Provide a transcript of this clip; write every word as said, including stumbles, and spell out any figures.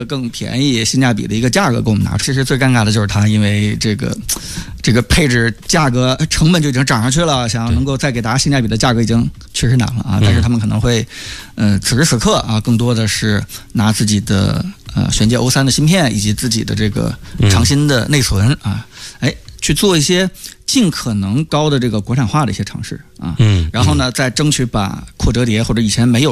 更便宜、性价比的一个价格给我们拿出。其实最尴尬的就是它，因为这个这个配置价格成本就已经涨上去了，想要能够再给大家性价比的价格已经确实难了啊。但是他们可能会，呃，此时此刻啊，更多的是拿自己的呃玄界 O 三的芯片以及自己的这个长芯的内存啊，哎，去做一些尽可能高的这个国产化的一些尝试啊。嗯，然后呢，再争取把扩折叠或者以前没有